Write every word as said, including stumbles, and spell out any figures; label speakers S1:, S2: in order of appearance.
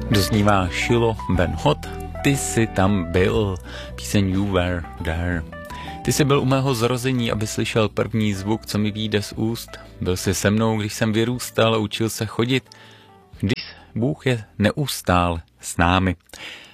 S1: Doznívá Shiloh Ben Hot, ty jsi tam byl, píseň You Were There. Ty jsi byl u mého zrození, aby slyšel první zvuk, co mi vyjde z úst. Byl jsi se mnou, když jsem vyrůstal a učil se chodit. Když Bůh je neustále s námi.